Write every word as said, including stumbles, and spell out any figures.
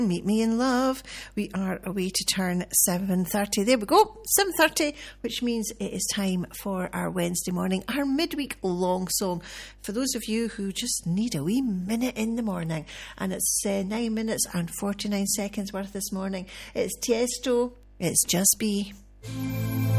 Meet Me in Love. We are away to turn seven thirty. There we go, seven thirty, which means it is time for our Wednesday morning, our midweek long song. For those of you who just need a wee minute in the morning, and it's uh, nine minutes and forty-nine seconds worth this morning. It's Tiesto, it's Just Be.